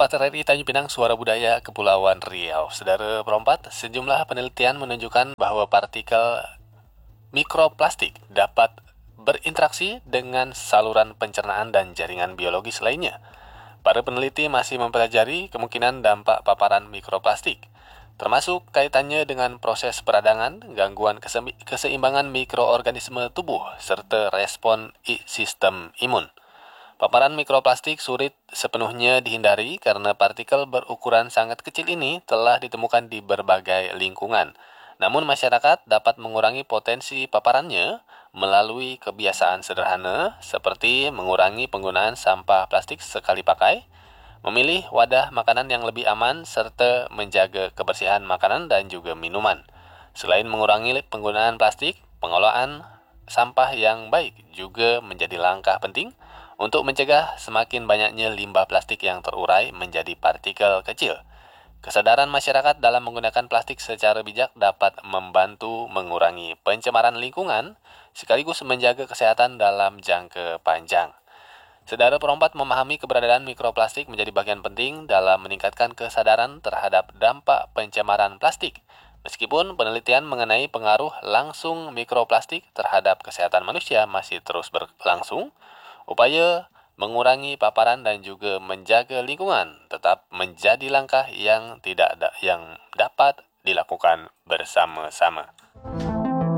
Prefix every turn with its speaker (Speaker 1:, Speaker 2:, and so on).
Speaker 1: 4 RRI Tanjung Pinang, Suara Budaya Kepulauan Riau. Saudara perempat, sejumlah penelitian menunjukkan bahwa partikel mikroplastik dapat berinteraksi dengan saluran pencernaan dan jaringan biologis lainnya. Para peneliti masih mempelajari kemungkinan dampak paparan mikroplastik, termasuk kaitannya dengan proses peradangan, gangguan keseimbangan mikroorganisme tubuh, serta respon sistem imun. Paparan mikroplastik sulit sepenuhnya dihindari karena partikel berukuran sangat kecil ini telah ditemukan di berbagai lingkungan. Namun masyarakat dapat mengurangi potensi paparannya melalui kebiasaan sederhana seperti mengurangi penggunaan sampah plastik sekali pakai, memilih wadah makanan yang lebih aman, serta menjaga kebersihan makanan dan juga minuman. Selain mengurangi penggunaan plastik, pengelolaan sampah yang baik juga menjadi langkah penting untuk mencegah semakin banyaknya limbah plastik yang terurai menjadi partikel kecil. Kesadaran masyarakat dalam menggunakan plastik secara bijak dapat membantu mengurangi pencemaran lingkungan sekaligus menjaga kesehatan dalam jangka panjang. Saudara perempat, memahami keberadaan mikroplastik menjadi bagian penting dalam meningkatkan kesadaran terhadap dampak pencemaran plastik. Meskipun penelitian mengenai pengaruh langsung mikroplastik terhadap kesehatan manusia masih terus berlangsung, upaya mengurangi paparan dan juga menjaga lingkungan tetap menjadi langkah yang dapat dilakukan bersama-sama.